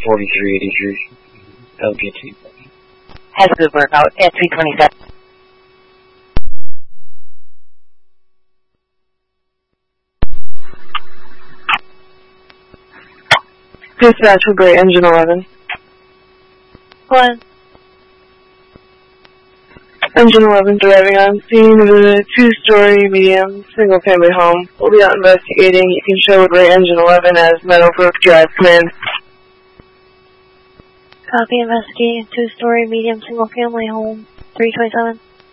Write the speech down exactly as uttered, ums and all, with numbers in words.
forty-three eighty-three, L G T. Has a good workout at three twenty-seven. Dispatch for Gray Engine eleven. What? Engine eleven driving on scene of a two-story medium single-family home. We'll be out investigating. You can show Gray Engine eleven as Meadowbrook Drive. Come in. Copy, investigating two-story medium single-family home, three twenty-seven.